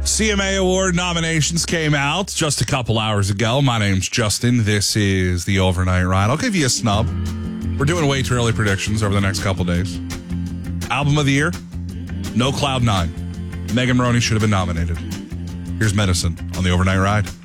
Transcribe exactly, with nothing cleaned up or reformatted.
C M A Award nominations came out just a couple hours ago. My name's Justin. This is the Overnight Ride. I'll give you a snub. We're doing way too early predictions over the next couple days. Album of the year, No Cloud Nine. Megan Maroney should have been nominated. Here's Medicine on the Overnight Ride.